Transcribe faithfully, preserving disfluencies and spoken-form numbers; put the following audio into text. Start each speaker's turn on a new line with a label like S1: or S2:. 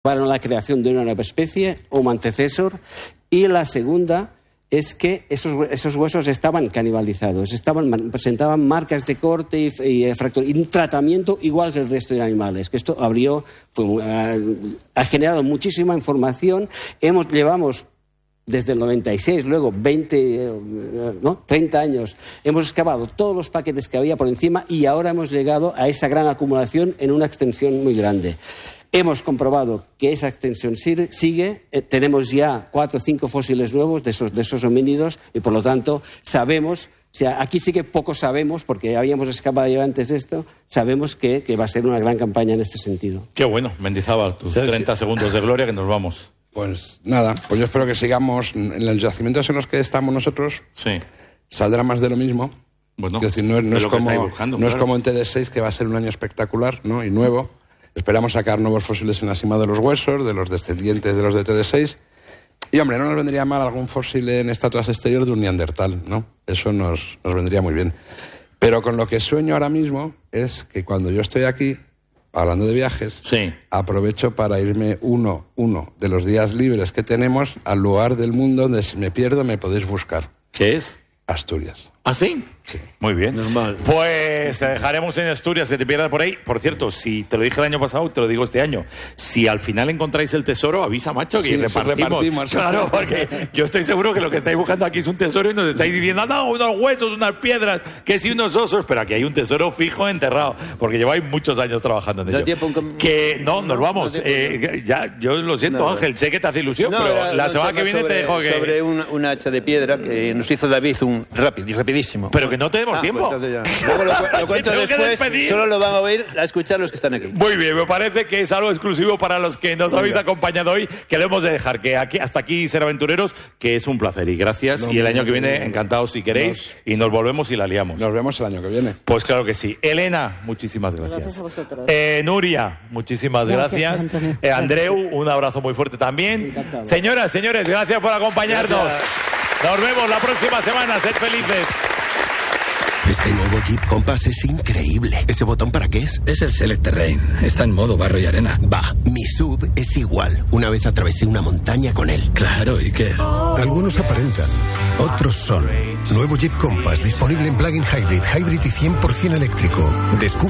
S1: para la creación de una nueva especie, Homo antecessor, y la segunda es que esos, esos huesos estaban canibalizados, estaban, presentaban marcas de corte y, y fractura, y un tratamiento igual que el resto de animales, que esto abrió, fue, uh, ha generado muchísima información. Hemos, llevamos desde el noventa y seis, luego veinte, ¿no? treinta años, hemos excavado todos los paquetes que había por encima y ahora hemos llegado a esa gran acumulación en una extensión muy grande. Hemos comprobado que esa extensión sigue, eh, tenemos ya cuatro o cinco fósiles nuevos de esos, de esos homínidos y por lo tanto sabemos, o sea, aquí sí que poco sabemos porque habíamos excavado ya antes de esto, sabemos que, que va a ser una gran campaña en este sentido.
S2: Qué bueno, Mendizábal, tus treinta segundos de gloria que nos vamos.
S3: Pues nada, pues yo espero que sigamos en los yacimientos en los que estamos nosotros,
S2: sí.
S3: Saldrá más de lo mismo.
S2: Bueno,
S3: es decir, no, no, es, como,
S2: buscando,
S3: no
S2: claro.
S3: es como en T D seis, que va a ser un año espectacular, ¿no? Y nuevo. Esperamos sacar nuevos fósiles en la cima de los huesos, de los descendientes de los de T D seis. Y, hombre, no nos vendría mal algún fósil en estatuas exterior de un neandertal, ¿no? Eso nos, nos vendría muy bien. Pero con lo que sueño ahora mismo es que cuando yo estoy aquí, hablando de viajes,
S2: sí.
S3: aprovecho para irme uno, uno de los días libres que tenemos al lugar del mundo donde si me pierdo me podéis buscar.
S2: ¿Qué es?
S3: Asturias.
S2: ¿Ah, sí?
S3: Sí.
S2: Muy bien.
S4: Normal.
S2: Pues te dejaremos en Asturias, que te pierdas por ahí. Por cierto, si te lo dije el año pasado, te lo digo este año. Si al final encontráis el tesoro, avisa, macho, que
S3: sí,
S2: repartimos.
S3: repartimos.
S2: Claro, porque yo estoy seguro que lo que estáis buscando aquí es un tesoro y nos estáis diciendo, no, unos huesos, unas piedras, que sí, unos osos, pero aquí hay un tesoro fijo enterrado, porque lleváis muchos años trabajando en ello.
S4: ¿Da tiempo un com...
S2: Que no, nos vamos.
S4: No,
S2: Eh, ya, yo lo siento,
S4: no,
S2: Ángel, sé que te hace ilusión,
S4: no,
S2: pero
S4: era,
S2: la
S4: no,
S2: semana que viene
S4: sobre,
S2: te dejo que...
S4: Sobre un, una hacha de piedra que nos hizo David un rápido y rapidísimo.
S2: Pero que no tenemos
S4: ah,
S2: tiempo.
S4: Pues ya. Luego lo, lo cuento
S2: Tengo que
S4: después,
S2: despedir.
S4: solo lo van a oír a escuchar los que están aquí.
S2: Muy bien, me parece que es algo exclusivo para los que nos habéis acompañado hoy, que debemos de dejar, que aquí, hasta aquí Ser Aventureros, que es un placer y gracias,
S3: No,
S2: y el año
S3: no,
S2: que viene,
S3: no,
S2: encantados si queréis,
S3: nos,
S2: y nos volvemos y la liamos.
S3: Nos vemos el año que viene.
S2: Pues claro que sí. Elena, muchísimas gracias.
S5: Gracias a vosotros.
S2: Eh, Nuria, muchísimas gracias.
S5: Gracias,
S2: eh, Andreu, un abrazo muy fuerte también.
S5: Encantado.
S2: Señoras, señores, gracias por acompañarnos. Gracias. Nos vemos la próxima semana. Sed felices.
S6: Este nuevo Jeep Compass es increíble. ¿Ese botón para qué es?
S7: Es el Select Terrain. Está en modo barro y arena.
S6: Va, mi sub es igual. Una vez atravesé una montaña con él.
S7: Claro, ¿y qué?
S8: Algunos aparentan, otros son. Nuevo Jeep Compass, disponible en plug-in hybrid, hybrid y cien por ciento eléctrico. Descubre